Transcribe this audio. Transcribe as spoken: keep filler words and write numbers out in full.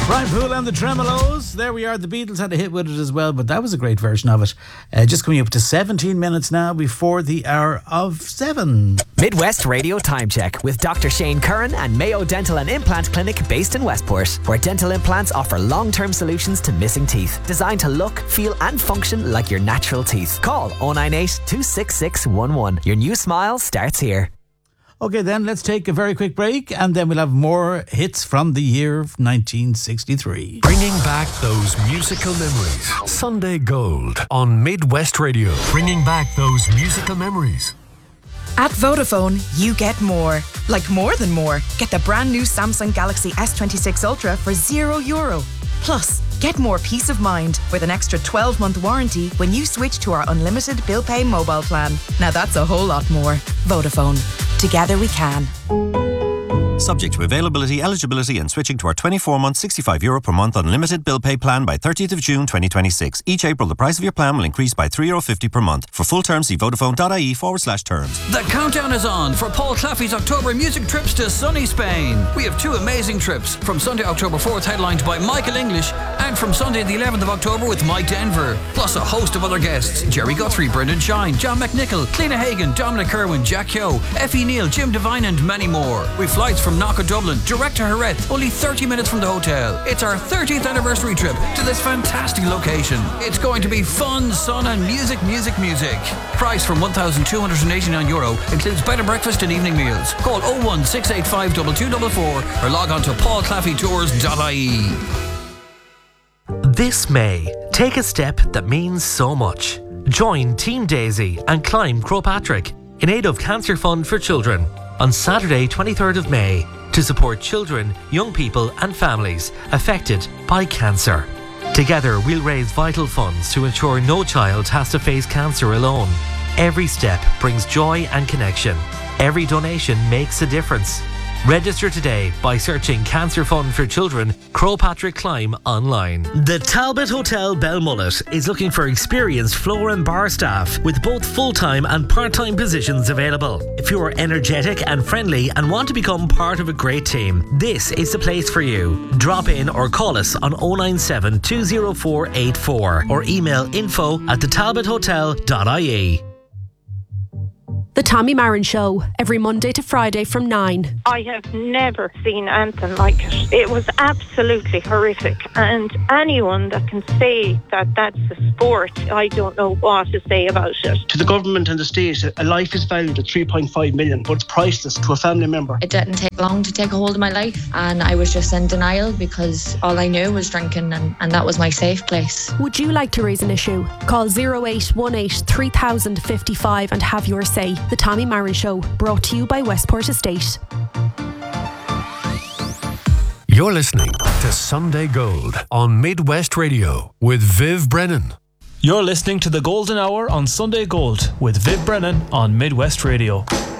Brian Poole and the Tremolos. There we are. The Beatles had a hit with it as well, but that was a great version of it. Uh, just coming up to seventeen minutes now before the hour of seven. Midwest Radio Time Check with Doctor Shane Curran and Mayo Dental and Implant Clinic based in Westport, where dental implants offer long-term solutions to missing teeth, designed to look, feel and function like your natural teeth. Call oh nine eight, two six six one one. Your new smile starts here. Okay, then let's take a very quick break and then we'll have more hits from the year of nineteen sixty-three. Bringing back those musical memories. Sunday Gold on Midwest Radio. Bringing back those musical memories. At Vodafone, you get more. Like more than more. Get the brand new Samsung Galaxy S twenty-six Ultra for zero euro. Plus, get more peace of mind with an extra twelve-month warranty when you switch to our unlimited bill pay mobile plan. Now that's a whole lot more. Vodafone. Together we can. Subject to availability, eligibility and switching to our twenty-four month sixty-five euro per month unlimited bill pay plan by thirtieth of June twenty twenty-six. Each April the price of your plan will increase by three euro fifty per month. For full terms see vodafone.ie forward slash terms. The countdown is on for Paul Claffey's October music trips to sunny Spain. We have two amazing trips, from Sunday October fourth headlined by Michael English and from Sunday the eleventh of October with Mike Denver. Plus a host of other guests: Jerry Guthrie, Brendan Shine, John McNichol, Cliona Hagan, Dominic Kerwin, Jack Kyo, Effie Neal, Jim Devine and many more. With flights from Knock Dublin direct to Jerez, only thirty minutes from the hotel. It's our thirtieth anniversary trip to this fantastic location. It's going to be fun, sun and music, music, music. Price from one thousand two hundred eighty-nine euro, includes bed and breakfast and evening meals. Call oh one six eight five two two four four or log on to paul claffey tours dot I E. This May, take a step that means so much. Join Team Daisy and climb Croagh Patrick in aid of Cancer Fund for Children on Saturday twenty-third of May to support children, young people and families affected by cancer. Together we'll raise vital funds to ensure no child has to face cancer alone. Every step brings joy and connection. Every donation makes a difference. Register today by searching Cancer Fund for Children, Croagh Patrick Climb online. The Talbot Hotel Belmullet is looking for experienced floor and bar staff with both full-time and part-time positions available. If you are energetic and friendly and want to become part of a great team, this is the place for you. Drop in or call us on oh nine seven, two oh four eight four or email info at the talbot hotel dot I E. The Tommy Marin Show, every Monday to Friday from nine. I have never seen anything like it. It was absolutely horrific. And anyone that can say that that's a sport, I don't know what to say about it. To the government and the state, a life is valued at three point five million, but it's priceless to a family member. It didn't take long to take a hold of my life, and I was just in denial because all I knew was drinking, and, and that was my safe place. Would you like to raise an issue? Call oh eight one eight, three thousand fifty-five and have your say. The Tommy Marin Show, brought to you by Westport Estate. You're listening to Sunday Gold on Midwest Radio with Viv Brennan. You're listening to the Golden Hour on Sunday Gold with Viv Brennan on Midwest Radio.